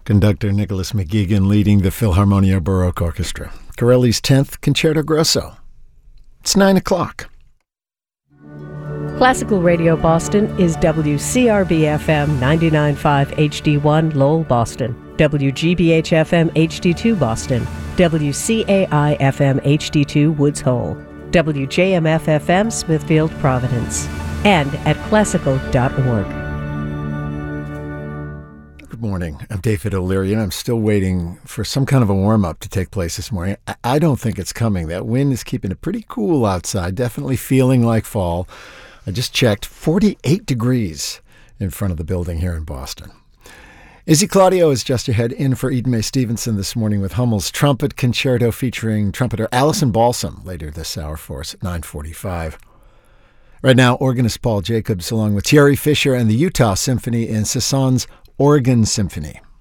Conductor Nicholas McGuigan leading the Philharmonia Baroque Orchestra. Corelli's 10th Concerto Grosso. It's 9 o'clock. Classical Radio Boston is WCRB-FM 99.5 HD1 Lowell, Boston, WGBH-FM HD2 Boston, WCAI-FM HD2 Woods Hole, WJMF-FM Smithfield, Providence, and at classical.org. Good morning. I'm David O'Leary, and I'm still waiting for some kind of a warm-up to take place this morning. I don't think it's coming. That wind is keeping it pretty cool outside, definitely feeling like fall. I just checked, 48 degrees in front of the building here in Boston. Izzy Claudio is just ahead in for Eden Mae Stevenson this morning with Hummel's Trumpet Concerto featuring trumpeter Allison Balsam later this hour for us at 9:45. Right now, organist Paul Jacobs along with Thierry Fisher and the Utah Symphony in Cézanne's Oregon Symphony.